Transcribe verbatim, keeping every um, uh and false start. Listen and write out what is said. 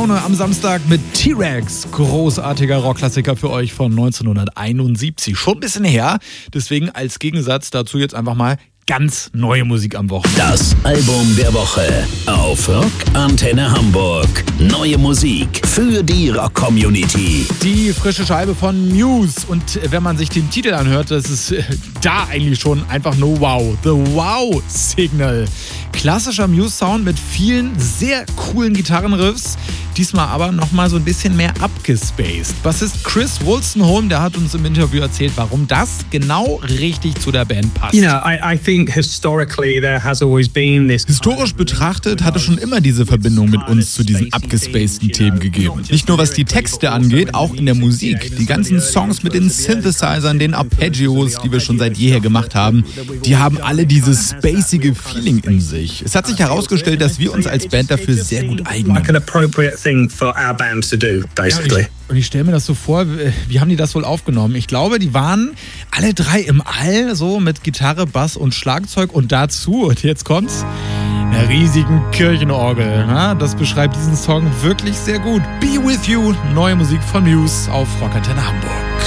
Laune am Samstag mit T-Rex. Großartiger Rockklassiker für euch von neunzehnhunderteinundsiebzig. Schon ein bisschen her. Deswegen als Gegensatz dazu jetzt einfach mal ganz neue Musik am Wochenende. Das Album der Woche auf Rock Antenne Hamburg. Neue Musik für die Rock-Community. Die frische Scheibe von Muse. Und wenn man sich den Titel anhört, das ist da eigentlich schon einfach nur wow. The Wow Signal. Klassischer Muse-Sound mit vielen sehr coolen Gitarrenriffs. Diesmal aber nochmal so ein bisschen mehr abgespaced. Bassist Chris Wolstenholme, der hat uns im Interview erzählt, warum das genau richtig zu der Band passt. You know, I, I think historically there has always been this. Historisch betrachtet hat es schon immer diese Verbindung mit uns zu diesen abgespaceden Themen gegeben. Nicht nur was die Texte angeht, auch in der Musik. Die ganzen Songs mit den Synthesizern, den Arpeggios, die wir schon seit jeher gemacht haben, die haben alle dieses spacige Feeling in sich. Es hat sich herausgestellt, dass wir uns als Band dafür sehr gut eignen. Like an appropriate thing for our band to do, basically. Ja, und ich stelle mir das so vor, wie haben die das wohl aufgenommen? Ich glaube, die waren alle drei im All, so mit Gitarre, Bass und Schlagzeug und dazu, und jetzt kommt's, einer riesigen Kirchenorgel. Na, das beschreibt diesen Song wirklich sehr gut. Be With You, neue Musik von Muse auf Rock Antenne Hamburg.